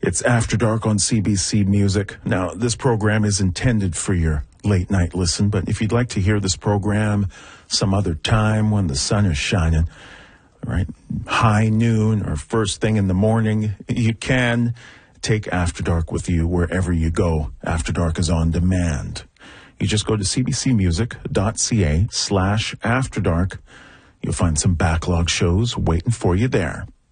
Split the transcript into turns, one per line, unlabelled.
It's After Dark on CBC Music. Now, this program is intended for your late night listen, but if you'd like to hear this program some other time when the sun is shining, right, high noon or first thing in the morning, you can take After Dark with you wherever you go. After Dark is on demand. You just go to cbcmusic.ca/afterdark. You'll find some backlog shows waiting for you there.